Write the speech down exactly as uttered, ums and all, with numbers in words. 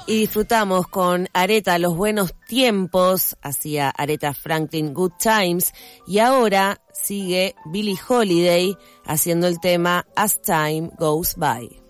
Y disfrutamos con Aretha Los Buenos Tiempos, hacía Aretha Franklin Good Times, y ahora sigue Billie Holiday haciendo el tema As Time Goes By.